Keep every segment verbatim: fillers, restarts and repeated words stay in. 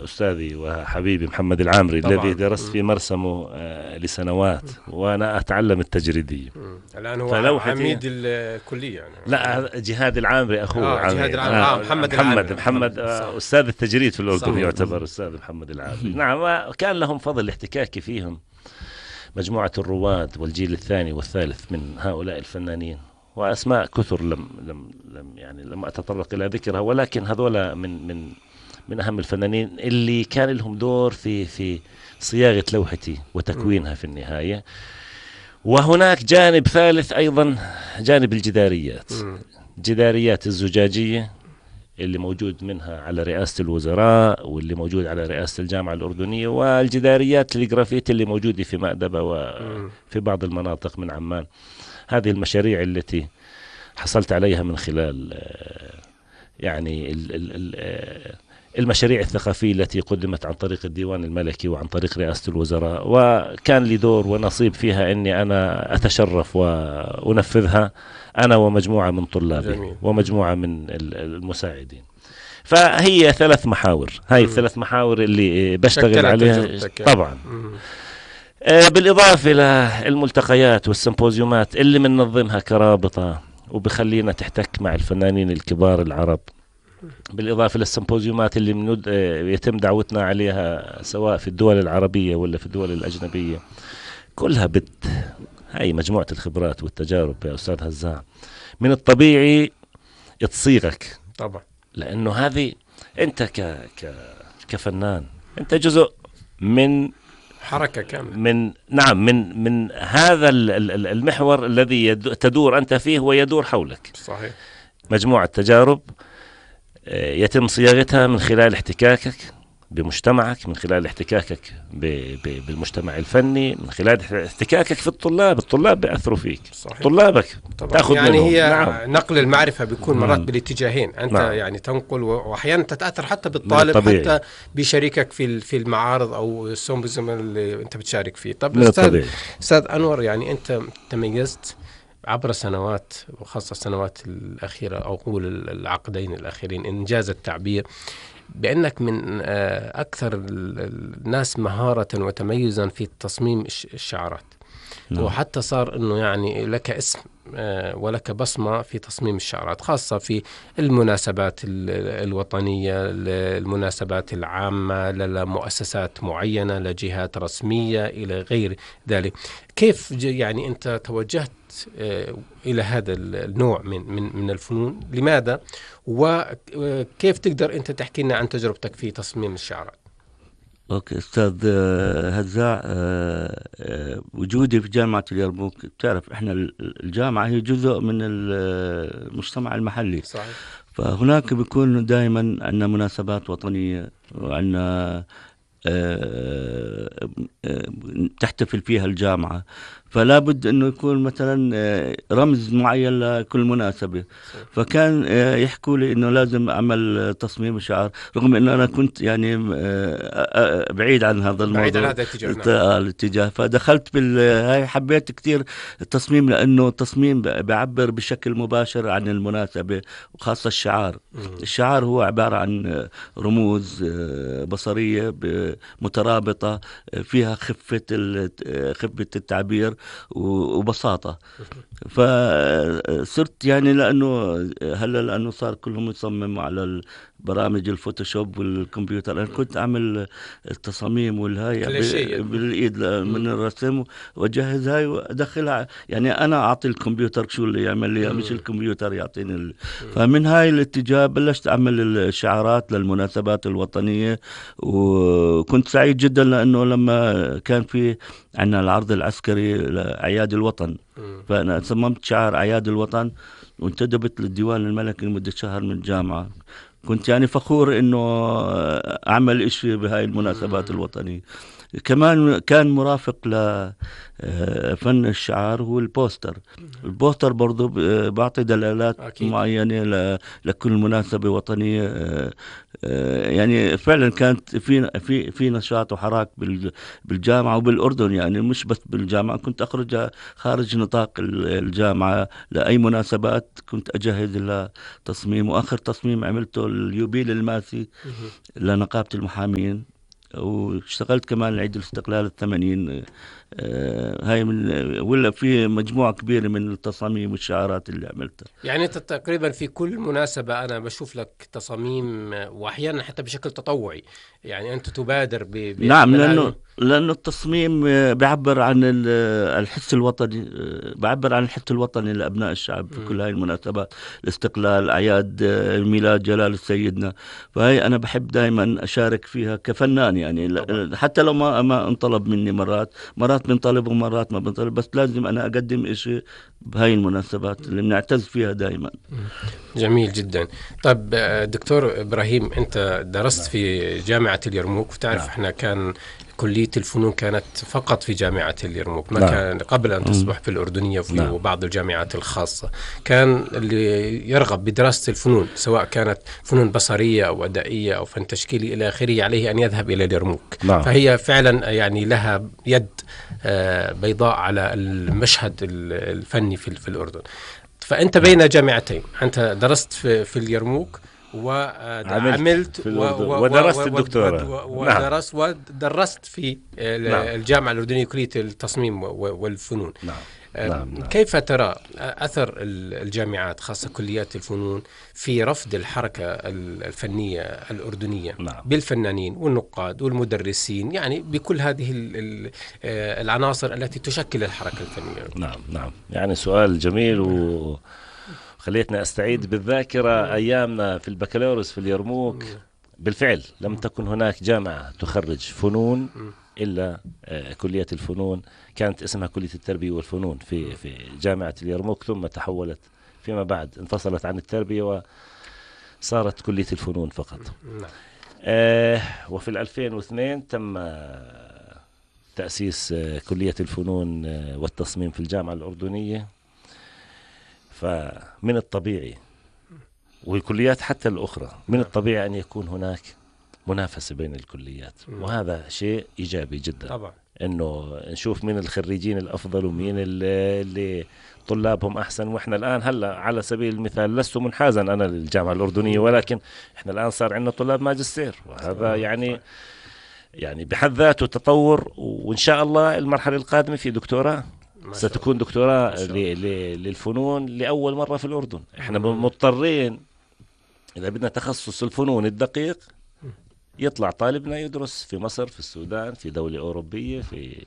أستاذي وحبيبي محمد العامري طبعاً. الذي درست مم. في مرسمه آه، لسنوات، وأنا أتعلم التجريدية. مم. الآن هو فلوحتي- عميد الكلية يعني. لا، هذا جهاد العامري أخوه. آه، عمي. جهاد العامري. آه، محمد العامري. محمد محمد آه، صح. أستاذ التجريد في الأردن، صح. يعتبر أستاذ محمد العامري. نعم، وكان لهم فضل احتكاكي فيهم مجموعة الرواد والجيل الثاني والثالث من هؤلاء الفنانين، وأسماء كثر لم لم لم يعني لم أتطرق إلى ذكرها، ولكن هذولا من من من أهم الفنانين اللي كان لهم دور في في صياغة لوحتي وتكوينها في النهاية. وهناك جانب ثالث أيضا، جانب الجداريات. مم. جداريات الزجاجية اللي موجود منها على رئاسة الوزراء، واللي موجود على رئاسة الجامعة الأردنية، والجداريات الجرافيت اللي موجودة في مأدبة وفي بعض المناطق من عمان. هذه المشاريع التي حصلت عليها من خلال آه، يعني ال ال ال آه، المشاريع الثقافية التي قدمت عن طريق الديوان الملكي وعن طريق رئاسة الوزراء، وكان لي دور ونصيب فيها أني أنا أتشرف وأنفذها أنا ومجموعة من طلابي جميل. ومجموعة من ال- المساعدين. فهي ثلاث محاور، هاي مم. الثلاث محاور اللي بشتغل شكلت عليها تجربتك يعني. طبعا. مم. آه، بالإضافة للملتقيات والسيمبوزيومات اللي بننظمها كرابطة وبخلينا تحتك مع الفنانين الكبار العرب، بالإضافة للسيمبوزيومات اللي منود آه، يتم دعوتنا عليها سواء في الدول العربية ولا في الدول الأجنبية، كلها بت هاي مجموعة الخبرات والتجارب يا أستاذ هزاع من الطبيعي تصيغك، طبعا. لأنه هذه أنت ك... ك... كفنان أنت جزء من حركة كاملة. من نعم من من هذا ال- ال- المحور الذي يد- تدور أنت فيه ويدور حولك. صحيح. مجموعة تجارب آه، يتم صياغتها من خلال احتكاكك بمجتمعك، من خلال احتكاكك ب... ب... بالمجتمع الفني، من خلال احتكاكك في الطلاب. الطلاب بيأثروا فيك. صحيح. طلابك طبعا. تاخذ يعني منهم. هي نعم. نقل المعرفة بيكون مرات نعم. بالاتجاهين، أنت نعم. يعني تنقل و- وأحيانا تتأثر حتى بالطالب، الطبيعي. حتى بشريكك في ال- في المعارض أو السيمبوزيوم اللي أنت بتشارك فيه. طب من أستاذ الطبيعي. أستاذ أنور، يعني أنت تميزت عبر سنوات، وخاصة السنوات الأخيرة أو قول العقدين الأخيرين، إنجاز التعبير، بأنك من آه، أكثر ال- الناس مهارة وتميزا في تصميم الش- الشعارات. نعم. وحتى صار أنه يعني لك اسم آه، ولك بصمة في تصميم الشعارات، خاصة في المناسبات ال- الوطنية، المناسبات العامة، لمؤسسات معينة، لجهات رسمية، إلى غير ذلك. كيف ج- يعني أنت توجهت آه، إلى هذا النوع من من من الفنون؟ لماذا؟ وكيف تقدر أنت تحكي لنا عن تجربتك في تصميم الشعارات؟ اوكي استاذ آه، هزاع، آه، آه، وجودي في جامعة اليرموك، بتعرف احنا ال- الجامعة هي جزء من ال- المجتمع المحلي، صحيح. فهناك بيكون دائما عندنا مناسبات وطنية، وعندنا آه، آه، تحتفل فيها الجامعة، فلا بد انه يكون مثلا آه، رمز معين لكل مناسبة. فكان آه، يحكوا لي انه لازم اعمل تصميم شعار، رغم انه انا كنت يعني آه، آه، بعيد عن هذا الموضوع، بعيد عن هذا الاتجاه. نعم. آه، الاتجاه. فدخلت بال هاي، حبيت كتير التصميم، لانه التصميم بيعبر بشكل مباشر عن المناسبة، وخاصة الشعار. مم. الشعار هو عبارة عن رموز آه، بصرية ب- مترابطة، آه، فيها خفة ال- آه، خفة التعبير و- وبساطة. فصرت يعني لأنه هلا لأنه صار كلهم يصمموا على برامج الفوتوشوب والكمبيوتر، أنا كنت أعمل التصاميم والهاي كليشيه. ب- بالإيد ل- من الرسم، وأجهز هاي وأدخلها، يعني أنا أعطي الكمبيوتر شو اللي يعمل لي، مش الكمبيوتر يعطيني ال... فمن هاي الاتجاه بلشت أعمل الشعارات للمناسبات الوطنية، وكنت سعيد جدا لأنه لما كان في عندنا العرض العسكري لأعياد الوطن، مم. فأنا صممت شعار أعياد الوطن، وانتدبت للديوان الملكي لمدة شهر من الجامعة. كنت يعني فخور إنه أعمل إشي بهاي المناسبات الوطنية. كمان كان مرافق لفن الشعار هو البوستر. البوستر برضو ب- بعطي دلالات أكيد. معينة ل- لكل مناسبة وطنية. آه، آه، يعني فعلا كانت في في في نشاط وحراك بال- بالجامعة وبالأردن، يعني مش بس بالجامعة، كنت أخرج خارج نطاق ال- الجامعة لأي مناسبات، كنت أجهز لها تصميم. وآخر تصميم عملته اليوبيل الماسي مهم. لنقابة المحامين، واشتغلت كمان عيد الاستقلال الثمانين. آه، هاي من ولا في مجموعة كبيرة من التصاميم والشعارات اللي عملتها. يعني أنت تقريبا في كل مناسبة أنا بشوف لك تصاميم، وأحيانا حتى بشكل تطوعي، يعني أنت تبادر ب- نعم، بأعمال لأنه هذه. لأنه التصميم آه، بيعبر عن ال- آه، الحس الوطني، آه، بيعبر عن الحس الوطني لأبناء الشعب في مم. كل هاي المناسبات، الاستقلال، أعياد آه، ميلاد جلال سيدنا. فهي أنا بحب دائما أشارك فيها كفنان، يعني ل- طبعا. حتى لو ما ما انطلب مني، مرات مرات بنطلب ومرات ما بنطلب، بس لازم أنا أقدم إشي بهاي المناسبات اللي بنعتز فيها دائما. جميل جدا. طب آه، دكتور إبراهيم، أنت درست في جامعة اليرموك، وتعرف نعم. إحنا كان كلية الفنون كانت فقط في جامعة اليرموك، ما نعم. كان قبل أن مم. تصبح في الأردنية وفي نعم. بعض الجامعات الخاصة. كان اللي يرغب بدراسة الفنون سواء كانت فنون بصرية أو أدائية أو فن تشكيلي إلى آخره عليه أن يذهب إلى اليرموك. نعم. فهي فعلا يعني لها يد آه، بيضاء على المشهد ال- الفني في في الأردن. فأنت بين جامعتين، أنت درست في, في اليرموك وعملت في الأردن ودرست الدكتوراه. نعم. ودرست ودرست في ال- نعم. الجامعة الأردنية كلية التصميم و- والفنون. نعم. آه، نعم. نعم. كيف ترى أثر ال- الجامعات خاصة كليات الفنون في رفض الحركة ال- الفنية الأردنية نعم. بالفنانين والنقاد والمدرسين، يعني بكل هذه ال- ال- آه، العناصر التي تشكل الحركة الفنية؟ نعم. نعم. يعني سؤال جميل، وخليتنا أستعيد بالذاكرة أيامنا في البكالوريوس في اليرموك. بالفعل لم تكن هناك جامعة تخرج فنون إلا آه، كلية الفنون، كانت اسمها كلية التربية والفنون في في جامعة اليرموك، ثم تحولت فيما بعد، انفصلت عن التربية وصارت كلية الفنون فقط. نعم. آه، وفي الألفين واثنين تم آه، تأسيس آه، كلية الفنون آه، والتصميم في الجامعة الأردنية. فمن الطبيعي، والكليات حتى الأخرى، من الطبيعي أن يكون هناك منافسة بين الكليات، وهذا شيء إيجابي جدا. طبعا. إنه نشوف مين الخريجين الأفضل ومين اللي, اللي طلابهم أحسن. وإحنا الآن هلا على سبيل المثال، لست منحازا أنا للجامعة الأردنية، ولكن إحنا الآن صار عندنا طلاب ماجستير، وهذا يعني يعني بحد ذاته تطور. وإن شاء الله المرحلة القادمة في دكتوراه، ستكون دكتوراه للفنون لأول مرة في الأردن. إحنا مضطرين إذا بدنا تخصص الفنون الدقيق يطلع طالبنا يدرس في مصر، في السودان، في دولة أوروبية. في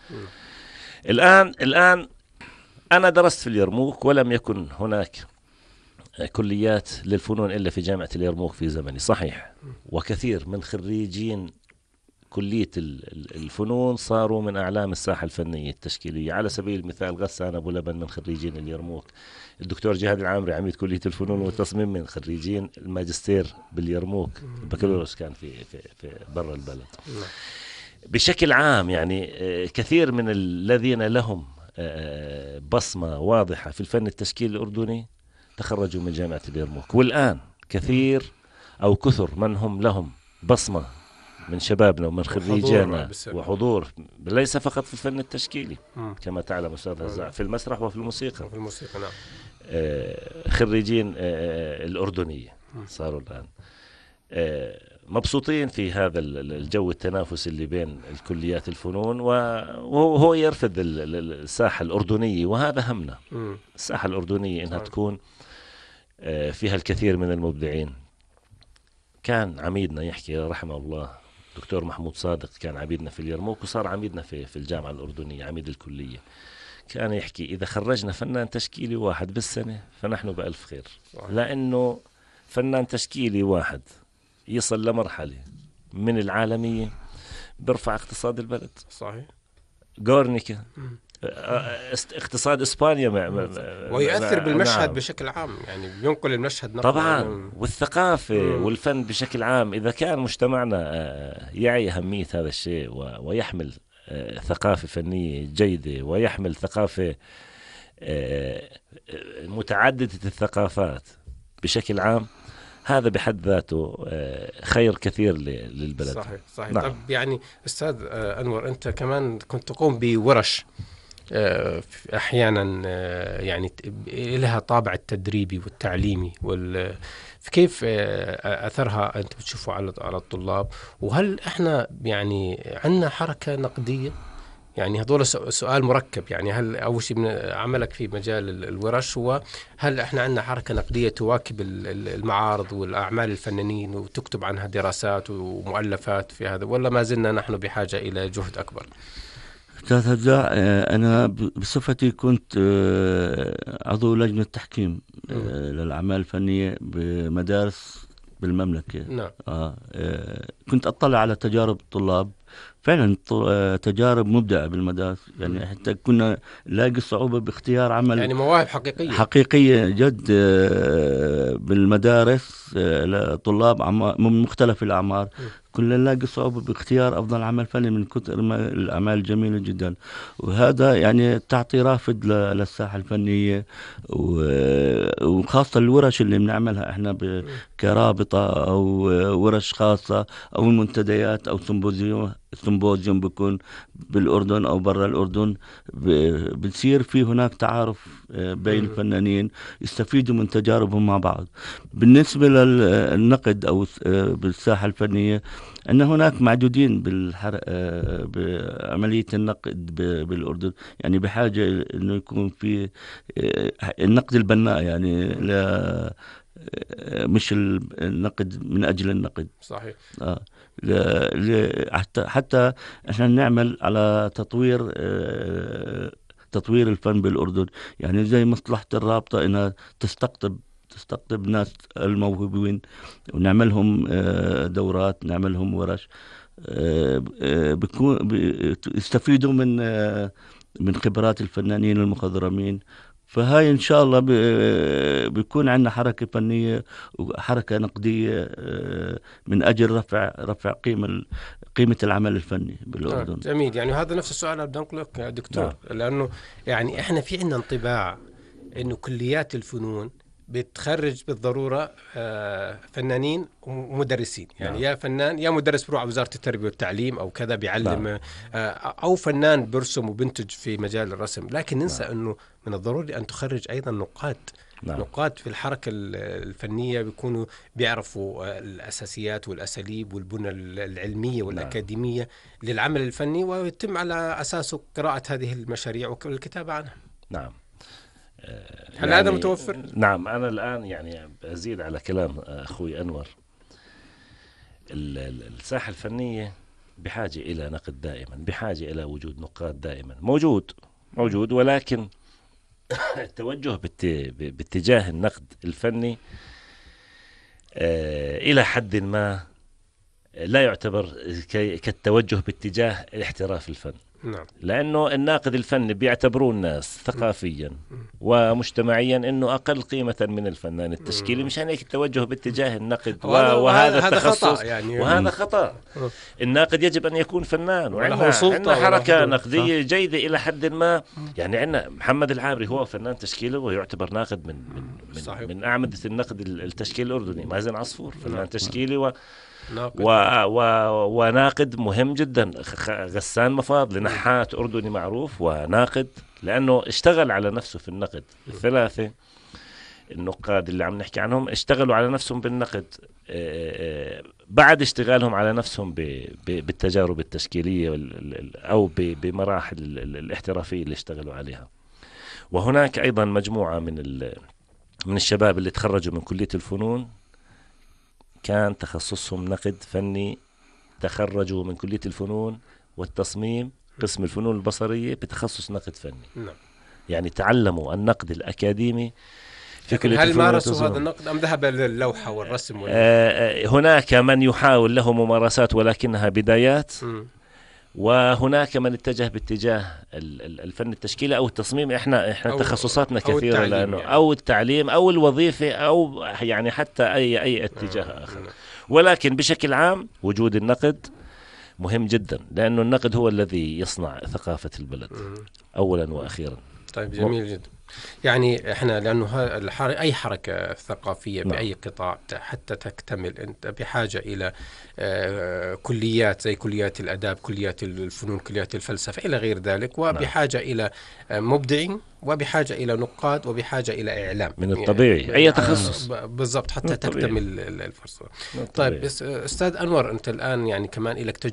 الآن الآن أنا درست في اليرموك، ولم يكن هناك كليات للفنون إلا في جامعة اليرموك في زمني، صحيح. وكثير من خريجين كلية الفنون صاروا من أعلام الساحة الفنية التشكيلية. على سبيل المثال غسان أبو لبن من خريجين اليرموك، الدكتور جهاد العامري عميد كلية الفنون والتصميم من خريجين الماجستير باليرموك، البكالوريوس كان في في في برا البلد. بشكل عام يعني كثير من الذين لهم بصمة واضحة في الفن التشكيلي الأردني تخرجوا من جامعة اليرموك. والآن كثير أو كثر من هم لهم بصمة من شبابنا ومن خريجينا وحضور، ليس فقط في الفن التشكيلي م. كما تعلم أستاذ هزاع، في المسرح وفي الموسيقى. في الموسيقى نعم. آه خريجين آه الأردنية م. صاروا الآن آه مبسوطين في هذا الجو التنافسي اللي بين الكليات الفنون، وهو يرفض الساحة الأردنية، وهذا همنا. م. الساحة الأردنية إنها م. تكون آه فيها الكثير من المبدعين. كان عميدنا يحكي رحمه الله دكتور محمود صادق، كان عميدنا في اليرموك وصار عميدنا في في الجامعة الأردنية، عميد الكلية. كان يحكي إذا خرجنا فنان تشكيلي واحد بالسنة فنحن بألف خير، لأنه فنان تشكيلي واحد يصل لمرحلة من العالمية بيرفع اقتصاد البلد. صحيح. غورنيكا اقتصاد إسبانيا مع مع ويؤثر بالمشهد نعم. بشكل عام، يعني ينقل المشهد طبعا، والثقافة مم. والفن بشكل عام. إذا كان مجتمعنا يعي أهمية هذا الشيء ويحمل ثقافة فنية جيدة ويحمل ثقافة متعددة الثقافات بشكل عام، هذا بحد ذاته خير كثير للبلد. صحيح صحيح. نعم. طب يعني أستاذ أنور، أنت كمان كنت تقوم بورش أحيانا يعني لها طابع التدريبي والتعليمي، وال كيف أثرها أنت بتشوفه على على الطلاب؟ وهل إحنا يعني عندنا حركة نقدية؟ يعني هذول سؤال مركب. يعني هل أول شيء من عملك في مجال الورش هو هل إحنا عندنا حركة نقدية تواكب المعارض والأعمال الفنانين وتكتب عنها دراسات ومؤلفات في هذا، ولا ما زلنا نحن بحاجة إلى جهد أكبر؟ أستاذ هجاع، أنا بصفتي كنت عضو لجنة تحكيم للأعمال الفنية بمدارس بالمملكة. نعم. آه كنت أطلع على تجارب الطلاب، فعلا تجارب مبدعة بالمدارس. يعني حتى كنا نلاقي صعوبة باختيار عمل، يعني مواهب حقيقية حقيقية جد بالمدارس لطلاب من مختلف الأعمار. كنا نلاقي صعوبة باختيار أفضل عمل فني من كثر الأعمال الجميلة جدا، وهذا يعني تعطي رافد للساحة الفنية، وخاصة الورش اللي بنعملها احنا كرابطة أو ورش خاصة أو المنتديات أو سيمبوزيوم سيمبوزيوم بيكون بالأردن أو برا الأردن، بتصير في هناك تعارف بين الفنانين يستفيدوا من تجاربهم مع بعض. بالنسبة للنقد أو بالساحة الفنية، أن هناك معدودين بعملية النقد بالأردن، يعني بحاجة أنه يكون في النقد البناء، يعني لا مش النقد من أجل النقد. صحيح. آه. ل... ل... حتى حتى احنا نعمل على تطوير آه... تطوير الفن بالأردن، يعني زي مصلحة الرابطة انها تستقطب تستقطب ناس الموهوبين ونعملهم آه... دورات، نعملهم ورش آه... آه... بيكون يستفيدوا من آه... من خبرات الفنانين المخضرمين. فهاي إن شاء الله بيكون عندنا حركة فنية وحركة نقدية من أجل رفع رفع قيمة قيمة العمل الفني بالأردن. آه جميل. يعني هذا نفس السؤال اللي بدي أنقلك يا دكتور. آه. لأنه يعني إحنا في عندنا انطباع إنه كليات الفنون بتخرج بالضرورة فنانين ومدرسين، يعني يا فنان يا مدرس بروح على وزارة التربية والتعليم أو كذا بيعلم، أو فنان برسم وبنتج في مجال الرسم. لكن ننسى أنه من الضروري أن تخرج أيضا نقاد نعم. نقاد في الحركة الفنية بيكونوا بيعرفوا الأساسيات والأساليب والبنى العلمية والأكاديمية نعم. للعمل الفني، ويتم على أساسه قراءة هذه المشاريع والكتابة عنها. نعم. هل يعني هذا متوفر؟ نعم. أنا الآن يعني أزيد على كلام أخوي أنور. الساحة الفنية بحاجة إلى نقد دائما، بحاجة إلى وجود نقاد دائما. موجود موجود ولكن التوجه باتجاه النقد الفني إلى حد ما لا يعتبر كالتوجه باتجاه الاحتراف الفن. نعم. لأنه الناقد الفني بيعتبرون الناس ثقافيا ومجتمعيا أنه أقل قيمة من الفنان التشكيلي، مشان هيك التوجه باتجاه النقد وهذا التخصص يعني وهذا خطأ. الناقد يجب أن يكون فنان، وعندنا حركة نقدية جيدة إلى حد ما. يعني عندنا محمد العامري هو فنان تشكيلي ويعتبر ناقد من من, من, من أعمدة النقد التشكيلي الأردني. مازن عصفور فنان تشكيلي و ناقد. و... و... وناقد مهم جدا. غسان مفاضل نحات أردني معروف وناقد، لأنه اشتغل على نفسه في النقد. الثلاثة النقاد اللي عم نحكي عنهم اشتغلوا على نفسهم بالنقد بعد اشتغالهم على نفسهم ب... ب... بالتجارب التشكيلية أو ب... بمراحل الاحترافية اللي اشتغلوا عليها. وهناك أيضا مجموعة من ال... من الشباب اللي تخرجوا من كلية الفنون كان تخصصهم نقد فني، تخرجوا من كلية الفنون والتصميم قسم الفنون البصرية بتخصص نقد فني. نعم. يعني تعلموا النقد الأكاديمي في كلية الفنون. هل مارسوا هذا النقد أم ذهب للوحة والرسم؟ آه هناك من يحاول له ممارسات ولكنها بدايات، م. وهناك من اتجه باتجاه ال- ال- الفن التشكيلي او التصميم. احنا احنا أو- تخصصاتنا أو كثيره، التعليم لانه يعني. او التعليم او الوظيفه او يعني حتى اي اي اتجاه اخر. ولكن بشكل عام وجود النقد مهم جدا، لانه النقد هو الذي يصنع ثقافه البلد اولا واخيرا. طيب جميل جدا. يعني احنا لانه ها- الحر... اي حركه ثقافيه نعم. باي قطاع ت- حتى تكتمل انت بحاجه الى آه، كليات زي كليات الاداب، كليات الفنون، كليات الفلسفه الى غير ذلك، وبحاجه الى آه، مبدعين، وبحاجه الى نقاد، وبحاجه الى اعلام. من الطبيعي يعني أي آه، تخصص. ب- بالضبط من حتى الطبيعي. تكتمل ال- الفرصه. من طيب الطبيعي. بس- استاذ انور، انت الان يعني كمان لك